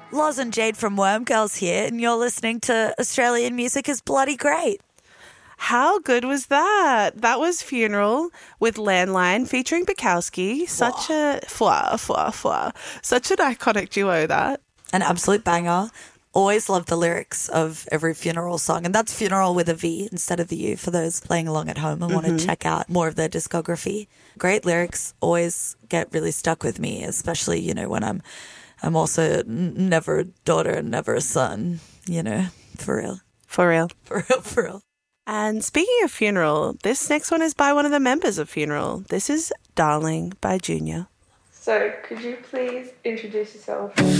Loz and Jade from Worm Girls here, and you're listening to Australian Music is Bloody Great. How good was that? That was Funeral with Landline featuring Bukowski. Such a such an iconic duo, that. An absolute banger. Always love the lyrics of every Funeral song, and that's Funeral with a V instead of the U for those playing along at home and want to check out more of their discography. Great lyrics always get really stuck with me, especially, you know, when I'm also never a daughter and never a son, you know, for real. For real. For real, for real. And speaking of Funeral, this next one is by one of the members of Funeral. This is Darling by Junior. So, could you please introduce yourself?